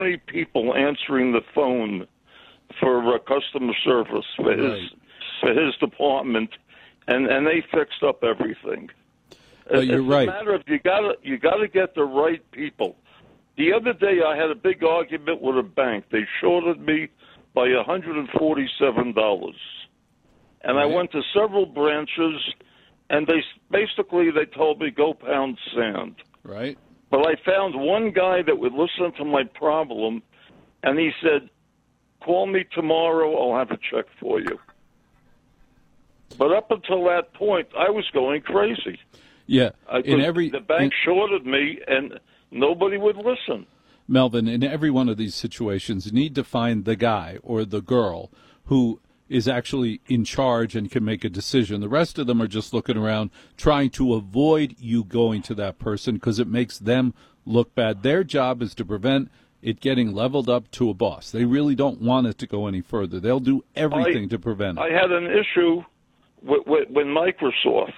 many people answering the phone for customer service for his department, and they fixed up everything. Well, you're right. It's a matter of you gotta get the right people. The other day I had a big argument with a bank. They shorted me by $147, and I went to several branches, and they told me go pound sand. Right. But I found one guy that would listen to my problem, and he said, call me tomorrow, I'll have a check for you. But up until that point, I was going crazy. Yeah. The bank shorted me, and nobody would listen. Melvin, in every one of these situations, you need to find the guy or the girl who is actually in charge and can make a decision. The rest of them are just looking around, trying to avoid you going to that person because it makes them look bad. Their job is to prevent it getting leveled up to a boss. They really don't want it to go any further. They'll do everything to prevent it. I had an issue with Microsoft.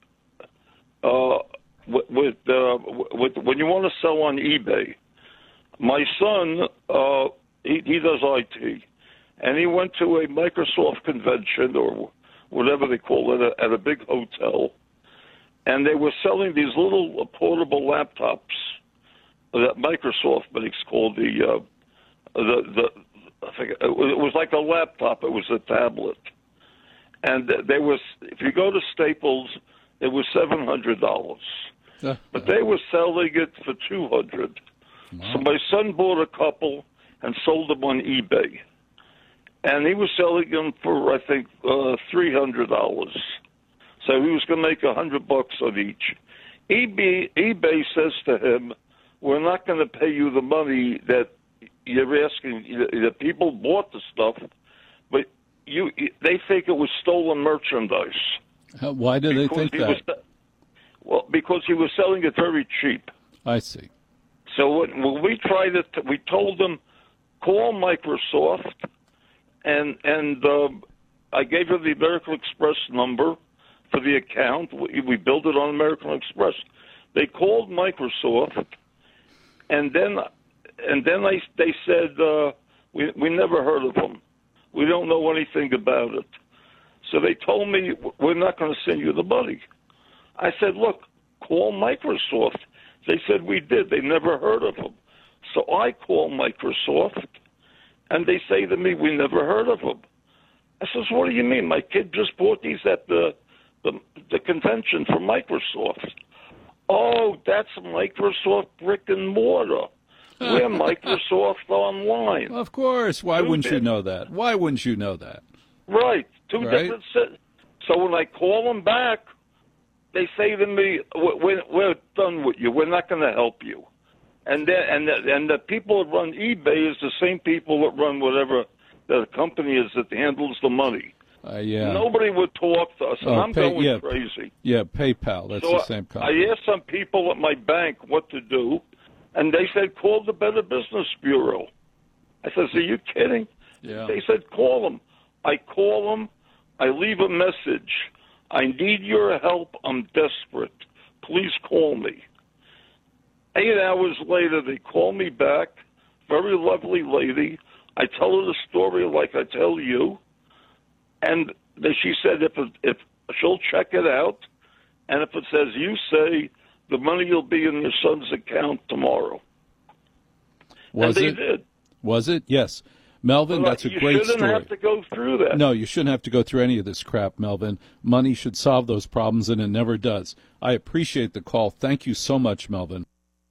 When you want to sell on eBay, my son, he does IT, and he went to a Microsoft convention or whatever they call it at a big hotel, and they were selling these little portable laptops that Microsoft makes called I think it was like a laptop. It was a tablet, and if you go to Staples, it was $700, but they were selling it for $200. Wow. So my son bought a couple and sold them on eBay, and he was selling them for I think $300. So he was going to make $100 on each. eBay says to him, "We're not going to pay you the money that you're asking." The people bought the stuff, but they think it was stolen merchandise. Why do they think that? Well, because he was selling it very cheap. I see. So when we tried it, we told them, call Microsoft, and I gave her the American Express number for the account. We built it on American Express. They called Microsoft, and then they said, we never heard of them. We don't know anything about it. So they told me, we're not going to send you the money. I said, look, call Microsoft. They said we did. They never heard of them. So I call Microsoft, and they say to me, we never heard of them. I says, what do you mean? My kid just bought these at the convention for Microsoft. Oh, that's Microsoft brick and mortar. We're Microsoft Online. Of course. Why wouldn't you know that? Why wouldn't you know that? Right. Two different. So when I call them back, they say to me, "We're done with you. We're not going to help you." And the people that run eBay is the same people that run whatever the company is that handles the money. Yeah. Nobody would talk to us, and I'm going crazy. Yeah, PayPal. That's the same company. I asked some people at my bank what to do, and they said, call the Better Business Bureau. I said, are you kidding? Yeah. They said, call them. I call them. I leave a message. I need your help. I'm desperate. Please call me. 8 hours later, they call me back. Very lovely lady. I tell her the story like I tell you. And she said if she'll check it out, and if it says you say, the money will be in your son's account tomorrow. And they did. Was it? Yes. Melvin, that's a great story. You shouldn't have to go through that. No, you shouldn't have to go through any of this crap, Melvin. Money should solve those problems, and it never does. I appreciate the call. Thank you so much, Melvin.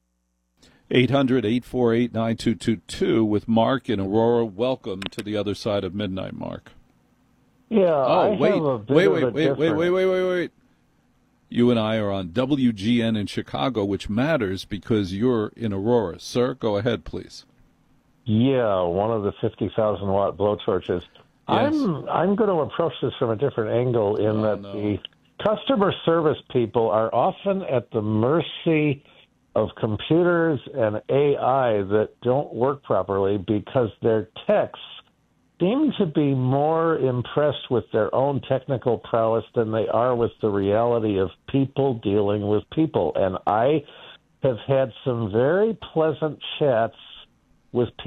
800-848-9222 with Mark in Aurora. Welcome to the other side of midnight, Mark. Yeah. Oh, wait. You and I are on WGN in Chicago, which matters because you're in Aurora. Sir, go ahead, please. Yeah, one of the 50,000-watt blowtorches. Yes. I'm going to approach this from a different angle the customer service people are often at the mercy of computers and AI that don't work properly because their techs seem to be more impressed with their own technical prowess than they are with the reality of people dealing with people. And I have had some very pleasant chats with